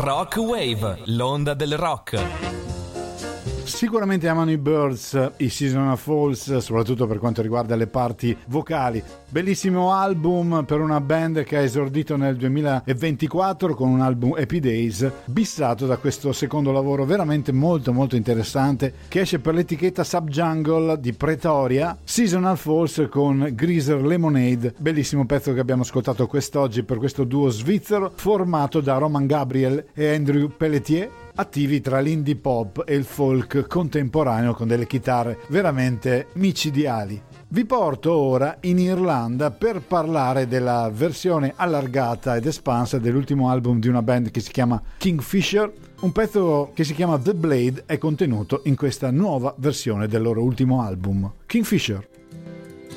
Rock Wave, l'onda del rock. Sicuramente amano i Byrds, i Seasonal Falls, soprattutto per quanto riguarda le parti vocali. Bellissimo album per una band che ha esordito nel 2024 con un album Happy Days, bissato da questo secondo lavoro veramente molto molto interessante che esce per l'etichetta Subjungle di Pretoria, Seasonal Falls con Greaser Lemonade, bellissimo pezzo che abbiamo ascoltato quest'oggi per questo duo svizzero formato da Roman Gabriel e Andrew Pelletier, attivi tra l'indie pop e il folk contemporaneo con delle chitarre veramente micidiali. Vi porto ora in Irlanda per parlare della versione allargata ed espansa dell'ultimo album di una band che si chiama Kingfisher. Un pezzo che si chiama The Blade è contenuto in questa nuova versione del loro ultimo album, Kingfisher.